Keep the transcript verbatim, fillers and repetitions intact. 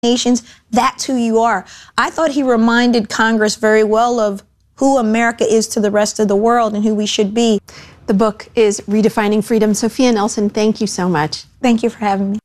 nations, that's who you are. I thought he reminded Congress very well of who America is to the rest of the world and who we should be. The book is Redefining Freedom. Sophia Nelson, thank you so much. Thank you for having me.